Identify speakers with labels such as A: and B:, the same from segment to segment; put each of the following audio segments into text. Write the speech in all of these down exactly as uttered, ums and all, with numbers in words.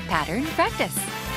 A: Pattern practice.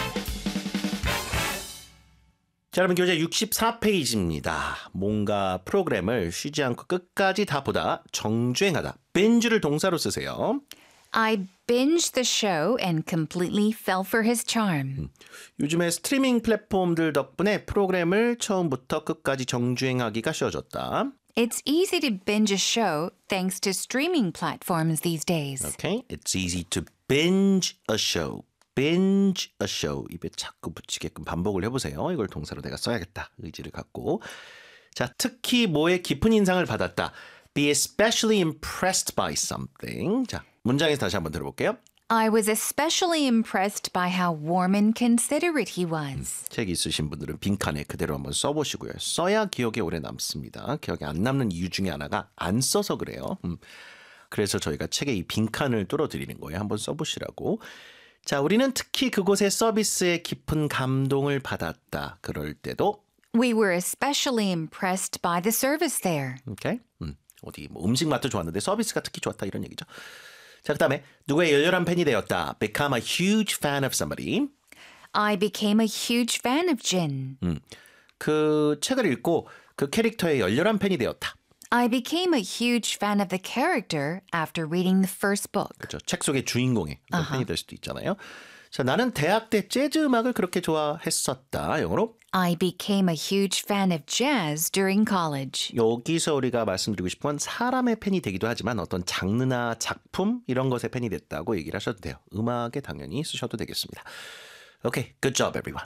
B: 자, 여러분 교재 육십사 페이지입니다. 뭔가 프로그램을 쉬지 않고 끝까지 다 보다 정주행하다. binge를 동사로 쓰세요.
A: I binged the show and completely fell for his charm.
B: 요즘에 스트리밍 플랫폼들 덕분에 프로그램을 처음부터 끝까지 정주행하기가 쉬워졌다.
A: It's easy to binge a show thanks to streaming platforms these days.
B: Okay, it's easy to binge a show. binge a show. 입에 자꾸 붙이게끔 반복을 해보세요. 이걸 동사로 내가 써야겠다. 의지를 갖고. 자, 특히 뭐에 깊은 인상을 받았다. Be especially impressed by something. 자, 문장에서 다시 한번 들어볼게요.
A: I was especially impressed by how warm and considerate he was.
B: 책 있으신 분들은 빈칸에 그대로 한번 써보시고요. 써야 기억에 오래 남습니다. 기억에 안 남는 이유 중에 하나가 안 써서 그래요. 음. 그래서 저희가 책에 이 빈칸을 뚫어드리는 거예요. 한번 써보시라고. 자, 우리는 특히 그곳의 서비스에 깊은 감동을 받았다. 그럴 때도
A: We were especially impressed by the service there.
B: 오케이? 음, 어디 뭐 음식 맛도 좋았는데 서비스가 특히 좋았다 이런 얘기죠. 자, 그다음에 누구의 열렬한 팬이 되었다. Become a huge fan of somebody.
A: I became a huge fan of Jin.
B: 음, 그 책을 읽고 그 캐릭터의 열렬한 팬이 되었다.
A: I became a huge fan of the character after reading the first book.
B: 그렇죠. 책 속의 주인공의 어떤 팬이 될 수도 있잖아요. 자, 나는 대학 때 재즈 음악을 그렇게 좋아했었다. 영어로
A: I became a huge fan of jazz during college.
B: 여기서 우리가 말씀드리고 싶은 건 사람의 팬이 되기도 하지만 어떤 장르나 작품 이런 것의 팬이 됐다고 얘기를 하셔도 돼요. 음악에 당연히 쓰셔도 되겠습니다. Okay, good job everyone.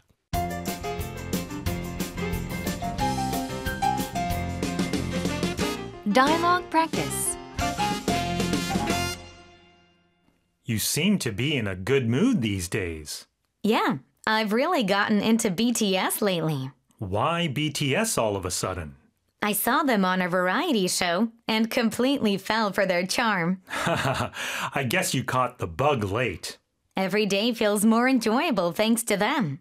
A: Dialogue practice.
C: You seem to be in a good mood these days.
D: Yeah, I've really gotten into B T S lately.
C: Why B T S all of a sudden?
D: I saw them on a variety show and completely fell for their charm.
C: I guess you caught the bug late.
D: Every day feels more enjoyable thanks to them.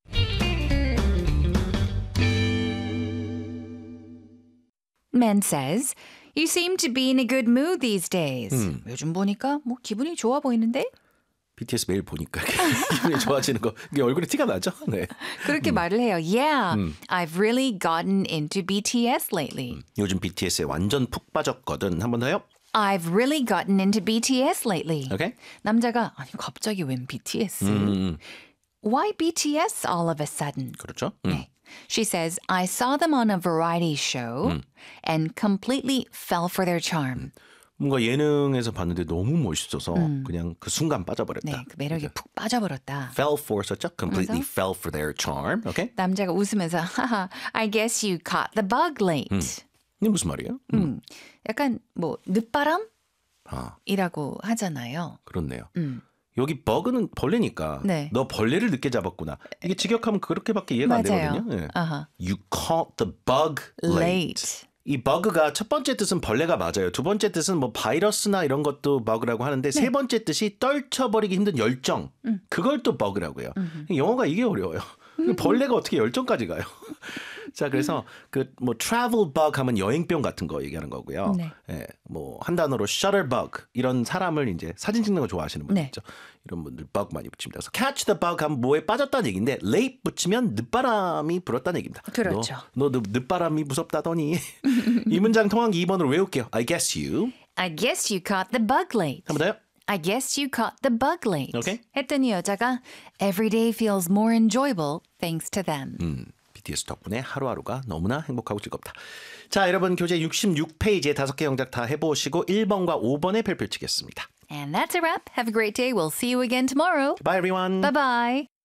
A: Man says, You seem to be in a good mood these days.
B: 음.
A: 요즘 보니까 뭐 기분이 좋아 보이는데?
B: 비티에스 매일 보니까 기분이 좋아지는 거 이게 얼굴에 티가 나죠? 네.
A: 그렇게
B: 음.
A: 말을 해요. Yeah,
B: 음.
A: I've really gotten into B T S lately.
B: 음. 요즘 비티에스에 완전 푹 빠졌거든. 한 번 더요.
A: I've really gotten into B T S lately.
B: Okay.
A: 남자가 아니 갑자기 웬 비티에스?
B: 음.
A: Why B T S all of a sudden?
B: 그렇죠. 음.
A: 네. She says, I saw them on a variety show
B: 음.
A: and completely fell for their charm.
B: 뭔가 예능에서 봤는데 너무 멋있어서 음. 그냥 그 순간 빠져버렸다.
A: 네, 그 매력에 푹 빠져버렸다.
B: Fell for 썼죠? Completely
A: 그래서?
B: fell for their charm. Okay?
A: 남자가 웃으면서 하하, I guess you caught the bug late.
B: 음. 이게 무슨 말이에요? 음.
A: 음. 약간 뭐 늦바람이라고
B: 아,
A: 하잖아요.
B: 그렇네요.
A: 음.
B: 여기 버그는 벌레니까
A: 네.
B: 너 벌레를 늦게 잡았구나. 이게 직역하면 그렇게밖에 이해가
A: 맞아요.
B: 안 되거든요. 네.
A: 아하.
B: You caught the bug late.
A: Late.
B: 이 버그가 첫 번째 뜻은 벌레가 맞아요. 두 번째 뜻은 뭐 바이러스나 이런 것도 버그라고 하는데 네. 세 번째 뜻이 떨쳐버리기 힘든 열정. 음. 그걸 또 버그라고요. 음. 영어가 이게 어려워요. 벌레가 어떻게 열정까지 가요? 자, 그래서 그 뭐 travel bug 하면 여행병 같은 거 얘기하는 거고요. 네. 예, 뭐 한 단어로 shutter bug 이런 사람을 이제 사진 찍는 거 좋아하시는 분들 네. 있죠. 이런 분들 bug 많이 붙입니다. 그래서 catch the bug 하면 뭐에 빠졌다는 얘기인데 late 붙이면 늦바람이 불었다는 얘기입니다.
A: 그렇죠.
B: 너, 너 늦바람이 무섭다더니 이 문장 통한기 이 번으로 외울게요. I guess you.
A: I guess you caught the bug late.
B: 한 번 더요.
A: I guess you caught the bug late.
B: Okay.
A: 했더니 여자가 Every day feels more enjoyable thanks to them.
B: 음, 비티에스 덕분에 하루하루가 너무나 행복하고 즐겁다. 자, 여러분 교재 육십육 페이지에 다섯 개 영작 다 해보시고 일 번과 오 번에 별표 치겠습니다.
A: And that's a wrap. Have a great day. We'll see you again tomorrow.
B: Bye everyone.
A: Bye-bye.